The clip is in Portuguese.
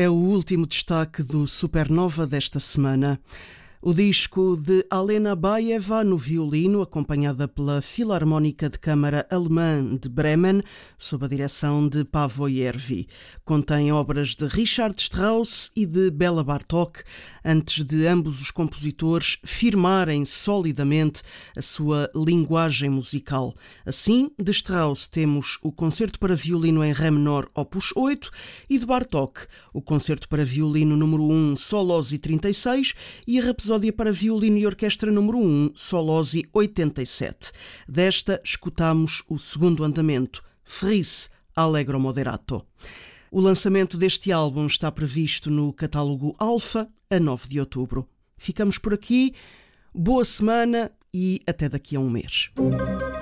É o último destaque do Supernova desta semana. O disco de Alena Baeva no violino, acompanhada pela Filarmónica de Câmara Alemã de Bremen, sob a direção de Pavo Järvi. Contém obras de Richard Strauss e de Béla Bartók, antes de ambos os compositores firmarem solidamente a sua linguagem musical. Assim, de Strauss temos o Concerto para Violino em Ré menor, opus 8, e de Bartók, o Concerto para Violino número 1, Solosi 36, e a Rapsódia para Violino e Orquestra número 1, Solosi 87. Desta, escutamos o segundo andamento, Fris Allegro Moderato. O lançamento deste álbum está previsto no catálogo Alfa, a 9 de outubro. Ficamos por aqui, boa semana e até daqui a um mês.